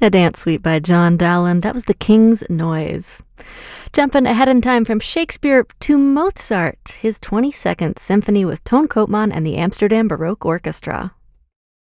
A dance suite by John Dowland. That was The King's Noise. Jumping ahead in time from Shakespeare to Mozart, his 22nd Symphony with Toon Koopman and the Amsterdam Baroque Orchestra.